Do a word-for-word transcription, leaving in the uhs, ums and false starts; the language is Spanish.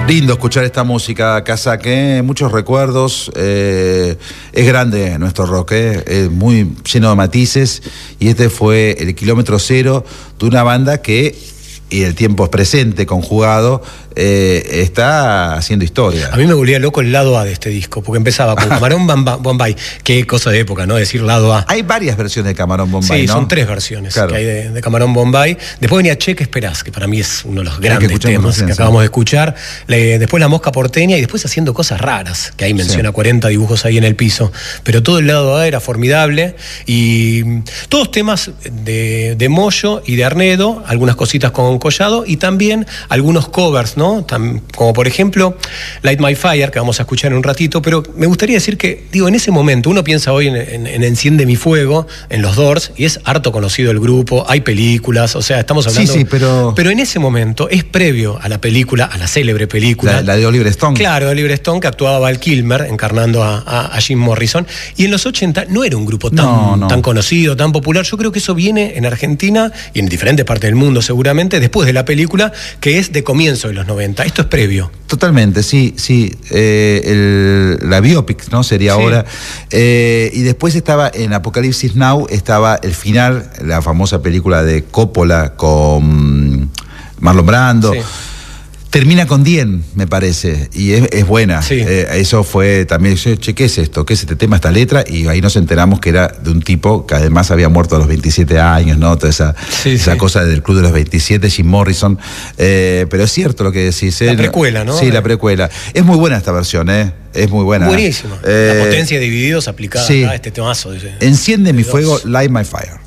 Lindo escuchar esta música, Casaque, ¿eh? Muchos recuerdos, eh, es grande nuestro rock, ¿eh? Es muy lleno de matices, y este fue el kilómetro cero de una banda que, y el tiempo es presente, conjugado, eh, está haciendo historia. A mí me volvía loco el lado A de este disco, porque empezaba con Camarón Bombay, qué cosa de época, ¿no? Decir lado A. Hay varias versiones de Camarón Bombay, sí, ¿no? son tres versiones, claro, que hay de, de Camarón Bombay. Después venía Che, ¿qué esperás? Que para mí es uno de los grandes que temas que acabamos de escuchar. Le, después La Mosca Porteña, y después Haciendo Cosas Raras, que ahí menciona sí. cuarenta dibujos ahí en el piso. Pero todo el lado A era formidable, y todos temas de, de Moyo y de Arnedo, algunas cositas con Collado, y también algunos covers, ¿no? Tam, como por ejemplo Light My Fire, que vamos a escuchar en un ratito. Pero me gustaría decir que, digo, en ese momento uno piensa hoy en, en, en Enciende Mi Fuego, en los Doors, y es harto conocido el grupo, hay películas, o sea, estamos hablando... Sí, sí, pero... Pero en ese momento es previo a la película, a la célebre película... La, la de Oliver Stone. Claro, de Oliver Stone, que actuaba Val Kilmer, encarnando a, a, a Jim Morrison. Y en los ochenta no era un grupo tan, no, no. tan conocido, tan popular. Yo creo que eso viene en Argentina y en diferentes partes del mundo seguramente, después de la película, que es de comienzo de los noventa. Esto es previo. Totalmente, sí, sí. Eh, el, la biopic, ¿no? Sería sí. ahora. Eh, y después estaba en Apocalipsis Now, estaba el final, la famosa película de Coppola con Marlon Brando. Sí. Termina con Dien, me parece, y es, es buena. Sí. Eh, eso fue también, yo, che, ¿qué es esto? ¿Qué es este tema, esta letra? Y ahí nos enteramos que era de un tipo que además había muerto a los veintisiete años, ¿no? Toda esa, sí, esa sí. cosa del Club de los veintisiete, Jim Morrison. Eh, pero es cierto lo que decís. La ¿eh? precuela, ¿no? Sí, la precuela. Es muy buena esta versión, ¿eh? Es muy buena. Buenísima. Eh, la potencia de Divididos aplicada sí. a este temazo. De, Enciende de mi dos. fuego, Light My Fire.